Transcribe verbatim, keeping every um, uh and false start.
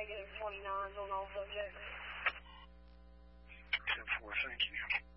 negative twenty-nines on all subjects. ten four, thank you.